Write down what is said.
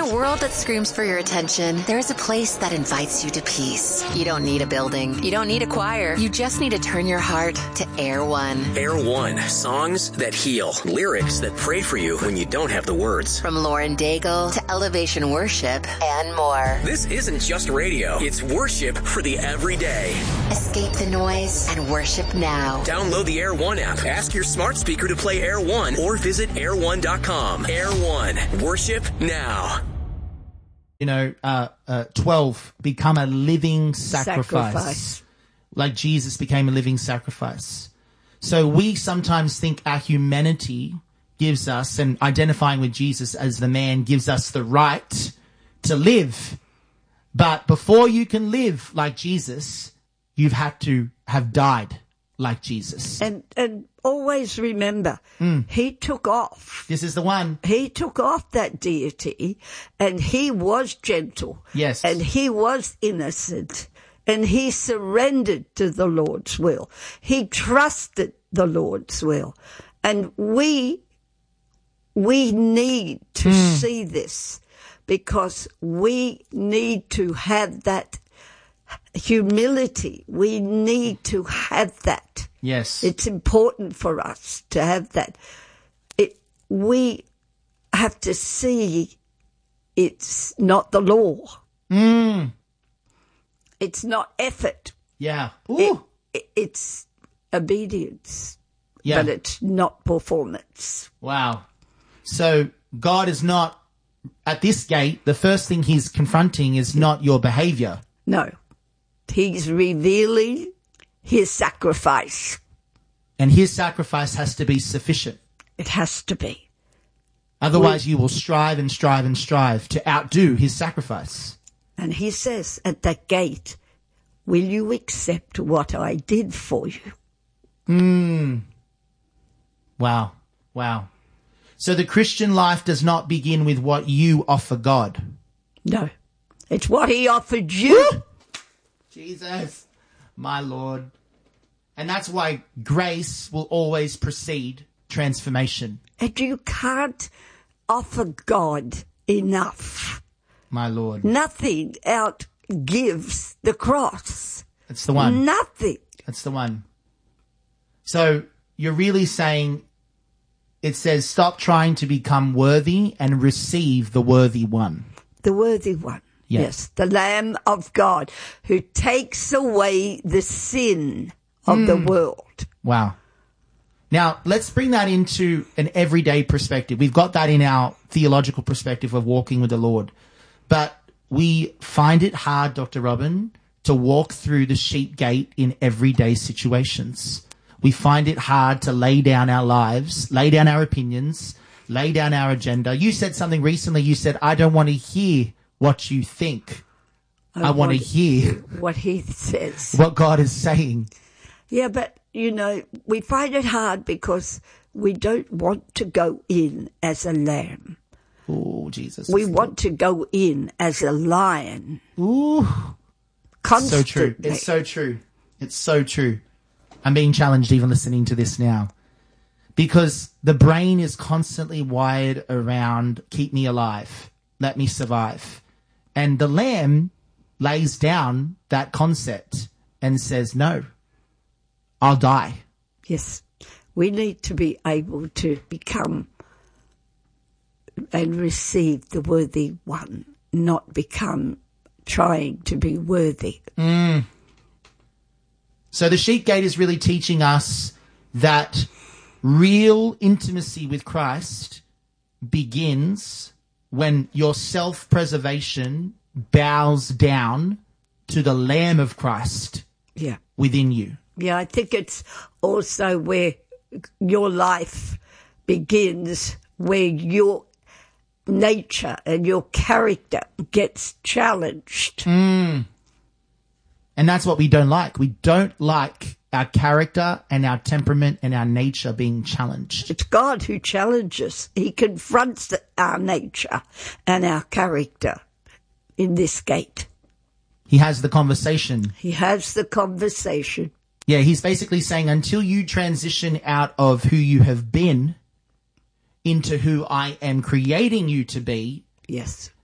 a world that screams for your attention, there is a place that invites you to peace. You don't need a building. You don't need a choir. You just need to turn your heart to Air One. Air One. Songs that heal. Lyrics that pray for you when you don't have the words. From Lauren Daigle to Elevation Worship and more. This isn't just radio. It's worship for the everyday. Escape the noise and worship now. Download the Air One app. Ask your smart speaker to play Air One or visit air1.com. Air One. Worship now. 12, become a living sacrifice. Like Jesus became a living sacrifice. So we sometimes think our humanity gives us, and identifying with Jesus as the man gives us the right to live. But before you can live like Jesus, you've had to have died like Jesus. And always remember, he took off. This is the one. He took off that deity, and he was gentle. Yes. And he was innocent. And he surrendered to the Lord's will. He trusted the Lord's will. And we need to see this, because we need to have that humility. We need to have that. Yes. It's important for us to have that. We have to see it's not the law. It's not effort. Yeah. Ooh. It's obedience. Yeah. But it's not performance. Wow. So God is not, at this gate, the first thing he's confronting is not your behavior. No. He's revealing his sacrifice. And his sacrifice has to be sufficient. It has to be. Otherwise, you will strive and strive and strive to outdo his sacrifice. And he says at that gate, will you accept what I did for you? Wow. Wow. So the Christian life does not begin with what you offer God. No. It's what he offered you. Woo! Jesus, my Lord. And that's why grace will always precede transformation. And you can't offer God enough. My Lord. Nothing outgives the cross. That's the one. Nothing. That's the one. So you're really saying, it says, stop trying to become worthy and receive the worthy one. The worthy one. Yes. The Lamb of God who takes away the sin of the world. Wow. Now, let's bring that into an everyday perspective. We've got that in our theological perspective of walking with the Lord. But we find it hard, Dr. Robin, to walk through the sheep gate in everyday situations. We find it hard to lay down our lives, lay down our opinions, lay down our agenda. You said something recently. You said, I don't want to hear what you think. I want to hear what he says. What God is saying. Yeah, but, we find it hard because we don't want to go in as a lamb. Oh, Jesus. We want to go in as a lion. Ooh. Constantly. So true. It's so true. It's so true. I'm being challenged even listening to this now. Because the brain is constantly wired around, keep me alive, let me survive. And the lamb lays down that concept and says, no, I'll die. Yes. We need to be able to become and receive the worthy one, not become trying to be worthy. So the sheep gate is really teaching us that real intimacy with Christ begins when your self-preservation bows down to the Lamb of Christ within you. Yeah, I think it's also where your life begins, where your nature and your character gets challenged. And that's what we don't like. We don't like our character and our temperament and our nature being challenged. It's God who challenges. He confronts our nature and our character in this gate. He has the conversation. He has the conversation. Yeah, he's basically saying until you transition out of who you have been into who I am creating you to be, yes,